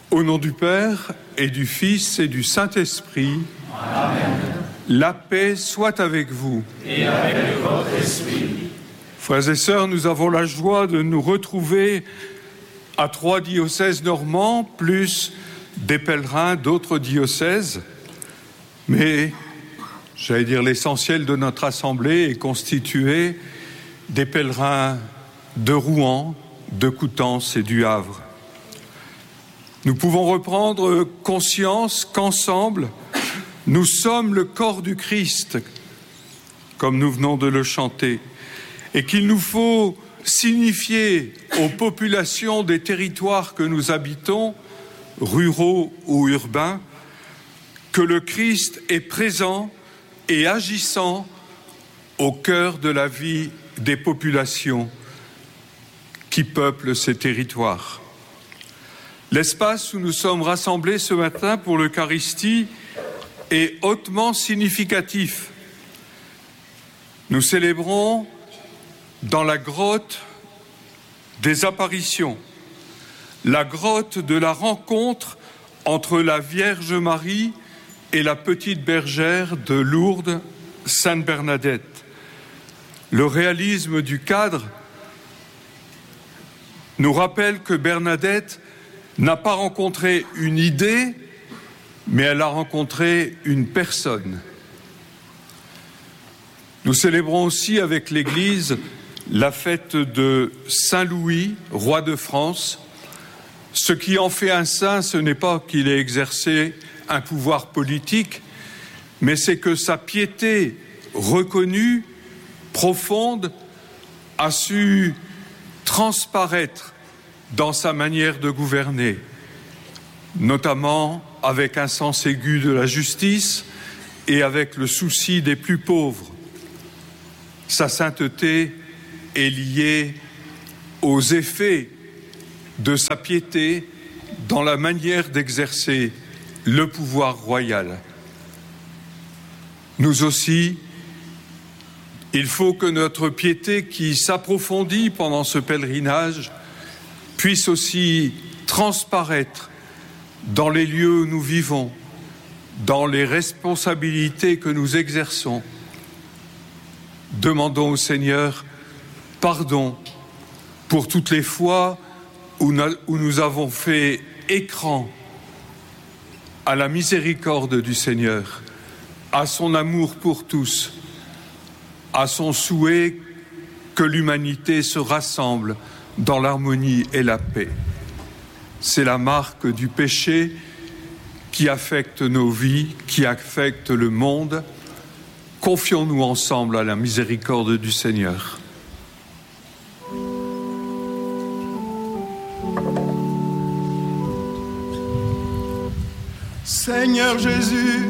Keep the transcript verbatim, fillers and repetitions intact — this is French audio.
Au nom du Père et du Fils et du Saint-Esprit, Amen. La paix soit avec vous. Et avec votre esprit. Frères et sœurs, nous avons la joie de nous retrouver à trois diocèses normands, plus des pèlerins d'autres diocèses. Mais, j'allais dire, l'essentiel de notre assemblée est constitué des pèlerins de Rouen, de Coutances et du Havre. Nous pouvons reprendre conscience qu'ensemble, nous sommes le corps du Christ, comme nous venons de le chanter, et qu'il nous faut signifier aux populations des territoires que nous habitons, ruraux ou urbains, que le Christ est présent et agissant au cœur de la vie des populations qui peuplent ces territoires. L'espace où nous sommes rassemblés ce matin pour l'Eucharistie est hautement significatif. Nous célébrons dans la grotte des apparitions, la grotte de la rencontre entre la Vierge Marie et la petite bergère de Lourdes, Sainte Bernadette. Le réalisme du cadre nous rappelle que Bernadette n'a pas rencontré une idée, mais elle a rencontré une personne. Nous célébrons aussi avec l'Église la fête de Saint-Louis, roi de France. Ce qui en fait un saint, ce n'est pas qu'il ait exercé un pouvoir politique, mais c'est que sa piété reconnue, profonde, a su transparaître dans sa manière de gouverner, notamment avec un sens aigu de la justice et avec le souci des plus pauvres. Sa sainteté est liée aux effets de sa piété dans la manière d'exercer le pouvoir royal. Nous aussi, il faut que notre piété qui s'approfondit pendant ce pèlerinage puisse aussi transparaître dans les lieux où nous vivons, dans les responsabilités que nous exerçons. Demandons au Seigneur pardon pour toutes les fois où nous avons fait écran à la miséricorde du Seigneur, à son amour pour tous, à son souhait que l'humanité se rassemble dans l'harmonie et la paix. C'est la marque du péché qui affecte nos vies, qui affecte le monde. Confions-nous ensemble à la miséricorde du Seigneur. Seigneur Jésus,